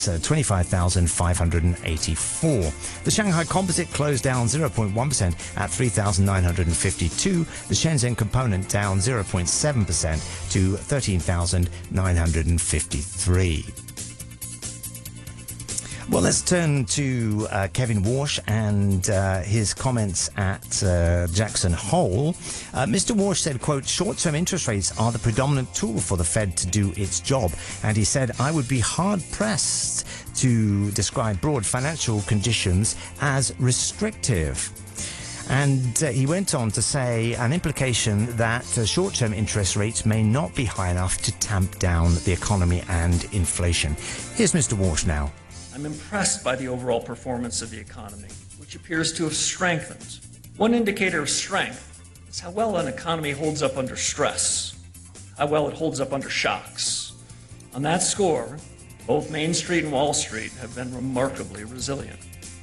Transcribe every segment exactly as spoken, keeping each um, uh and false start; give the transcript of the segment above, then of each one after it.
Uh, twenty-five thousand five hundred eighty-four. The Shanghai Composite closed down zero point one percent at three thousand nine hundred fifty-two. The Shenzhen Component down zero point seven percent to thirteen thousand nine hundred fifty-three. Well, let's turn to uh, Kevin Warsh and uh, his comments at uh, Jackson Hole. Uh, Mister Warsh said, quote, short-term interest rates are the predominant tool for the Fed to do its job. And he said, I would be hard-pressed to describe broad financial conditions as restrictive. And uh, he went on to say an implication that uh, short-term interest rates may not be high enough to tamp down the economy and inflation. Here's Mister Warsh now. I'm impressed by the overall performance of the economy, which appears to have strengthened. One indicator of strength is how well an economy holds up under stress, how well it holds up under shocks. On that score, both Main Street and Wall Street have been remarkably resilient.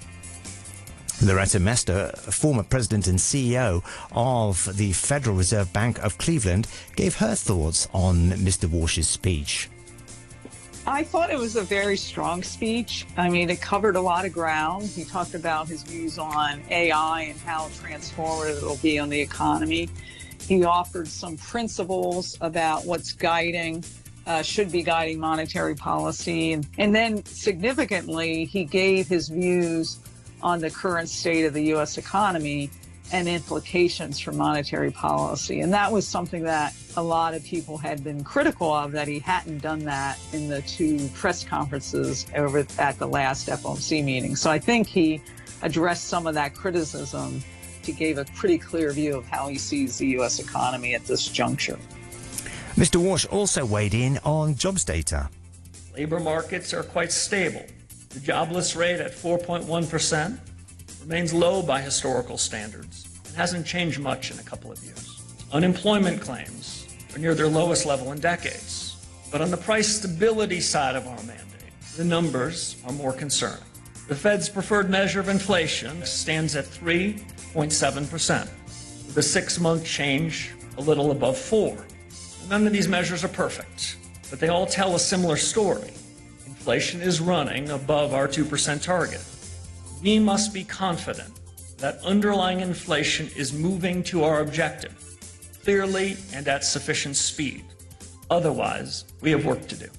Loretta Mester, former president and C E O of the Federal Reserve Bank of Cleveland, gave her thoughts on Mister Warsh's speech. I thought it was a very strong speech. I mean, it covered a lot of ground. He talked about his views on A I and how transformative it'll be on the economy. He offered some principles about what's guiding, uh, should be guiding monetary policy. And, and then significantly, he gave his views on the current state of the U S economy and implications for monetary policy. And that was something that a lot of people had been critical of, that he hadn't done that in the two press conferences over at the last F O M C meeting. So I think he addressed some of that criticism. He gave a pretty clear view of how he sees the U S economy at this juncture. Mister Warsh also weighed in on jobs data. Labor markets are quite stable. The jobless rate at four point one percent remains low by historical standards and hasn't changed much in a couple of years. Unemployment claims are near their lowest level in decades. But on the price stability side of our mandate, the numbers are more concerning. The Fed's preferred measure of inflation stands at three point seven percent, with a six-month change a little above four. None of these measures are perfect, but they all tell a similar story. Inflation is running above our two percent target. We must be confident that underlying inflation is moving to our objective, clearly and at sufficient speed. Otherwise, we have work to do.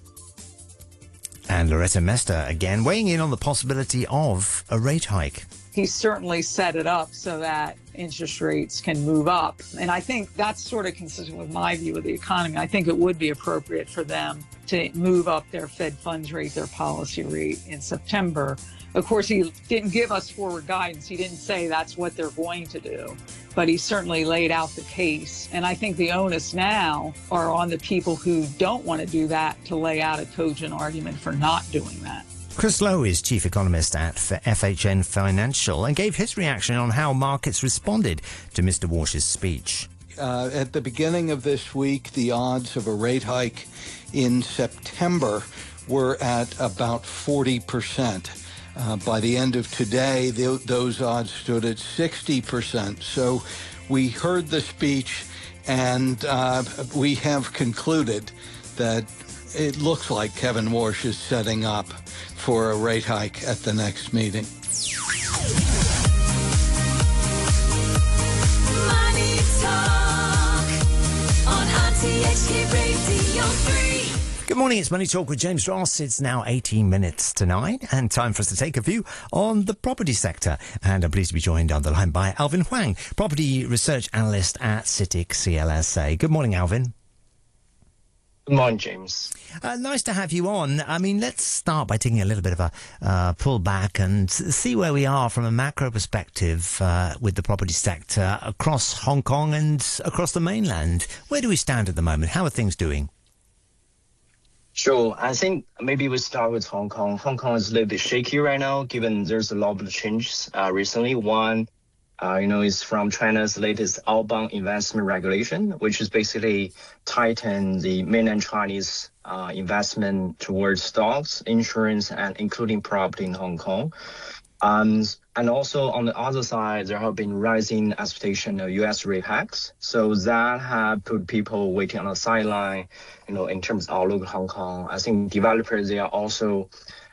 And Loretta Mester again weighing in on the possibility of a rate hike. He certainly set it up so that interest rates can move up. And I think that's sort of consistent with my view of the economy. I think it would be appropriate for them to move up their Fed funds rate, their policy rate in September. Of course, he didn't give us forward guidance. He didn't say that's what they're going to do, but he certainly laid out the case. And I think the onus now are on the people who don't want to do that to lay out a cogent argument for not doing that. Chris Lowe is chief economist at F H N Financial and gave his reaction on how markets responded to Mister Warsh's speech. Uh, at the beginning of this week, the odds of a rate hike in September were at about forty percent. Uh, by the end of today, th- those odds stood at sixty percent. So we heard the speech, and uh, we have concluded that it looks like Kevin Warsh is setting up for a rate hike at the next meeting. Money Talk on R T H K Radio three. Good morning, it's Money Talk with James Ross. It's now eighteen minutes to nine and time for us to take a view on the property sector. And I'm pleased to be joined on the line by Alvin Huang, property research analyst at CITIC C L S A. Good morning, Alvin. Good morning, James. Uh, nice to have you on. I mean, let's start by taking a little bit of a uh, pull back and see where we are from a macro perspective uh, with the property sector across Hong Kong and across the mainland. Where do we stand at the moment? How are things doing? Sure. I think maybe we start with Hong Kong. Hong Kong is a little bit shaky right now, given there's a lot of changes uh, recently. One, uh, you know, is from China's latest outbound investment regulation, which is basically tighten the mainland Chinese uh, investment towards stocks, insurance, and including property in Hong Kong. Um, and also on the other side, there have been rising expectation of U S rate hikes. So that have put people waiting on the sideline, you know, in terms of outlook Hong Kong. I think developers, they are also